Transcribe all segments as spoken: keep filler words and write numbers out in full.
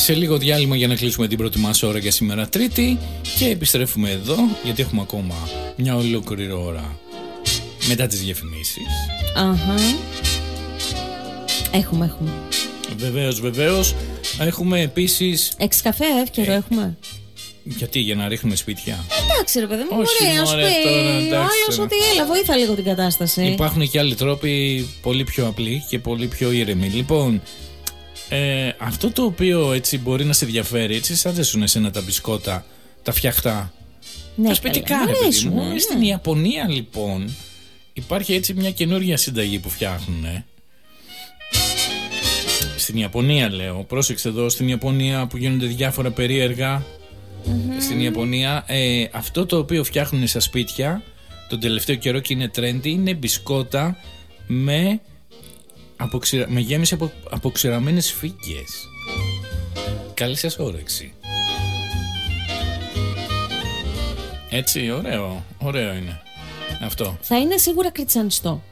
Σε λίγο διάλειμμα για να κλείσουμε την πρώτη μας ώρα για σήμερα Τρίτη και επιστρέφουμε εδώ γιατί έχουμε ακόμα μια ολόκληρη ώρα μετά τις διαφημίσεις. Αχα. Έχουμε, έχουμε. Βεβαίως, βεβαίως. Έχουμε επίσης... Έξι καφέ, εύκαιρο ε, έχουμε. Γιατί, για να ρίχνουμε σπίτια? Εντάξει ρε παιδί μου, όχι, ωραία, μωρέ, τώρα, ο άλλος ότι έλα, βοήθα λίγο την κατάσταση. Υπάρχουν και άλλοι τρόποι πολύ πιο απλοί και πολύ πιο ήρεμοι. Λοιπόν, ε, αυτό το οποίο έτσι μπορεί να σε ενδιαφέρει, έτσι σ' αρέσουν εσένα τα μπισκότα, τα φτιαχτά, ναι, τα σπιτικά ρε παιδί μου. Ναι. Στην Ιαπωνία λοιπόν υπάρχει έτσι μια καινούργια συνταγή που φτιάχνουν. Ε. Στην Ιαπωνία λέω, πρόσεξε εδώ, στην Ιαπωνία που γίνονται διάφορα περίεργα. Mm-hmm. Στην Ιαπωνία ε, αυτό το οποίο φτιάχνουν στα σπίτια τον τελευταίο καιρό και είναι trendy είναι μπισκότα με, αποξηρα... με γέμιση από αποξηραμένες φύγγες. Καλή σας όρεξη. Έτσι, ωραίο, ωραίο είναι αυτό. Θα είναι σίγουρα κριτσανιστό.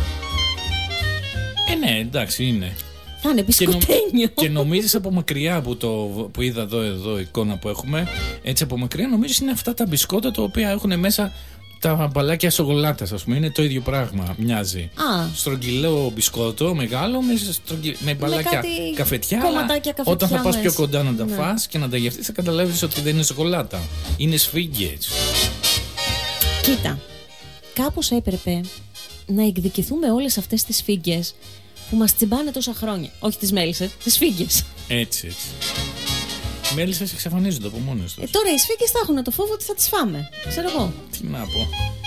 Ε ναι, εντάξει είναι. Θα είναι μπισκοτένιο. Και, νο... και νομίζεις από μακριά που, το... που είδα εδώ, εδώ εικόνα που έχουμε, έτσι από μακριά νομίζεις είναι αυτά τα μπισκότα τα οποία έχουν μέσα τα μπαλάκια σοκολάτας, ας πούμε. Είναι το ίδιο πράγμα, μοιάζει. Α. Στρογγυλό μπισκότο μεγάλο με, στρογγυ... με μπαλάκια με καφετιά. Κομματάκια καφετιά. Όταν θα πας μέσα. πιο κοντά να τα ναι. φας και να τα γευτείς θα καταλάβεις ότι δεν είναι σοκολάτα. Είναι σφίγγες. Κοίτα, κάπως έπρεπε να εκδικηθούμε όλες αυτές τις φίγγες που μας τσιμπάνε τόσα χρόνια. Όχι τις μέλισσες, τις φίγγες. Έτσι, έτσι. Οι μέλισσες εξαφανίζονται από μόνες τους. Ε, τώρα οι σφίγγες θα έχουν το φόβο ότι θα τις φάμε. Ξέρω εγώ. Τι να πω.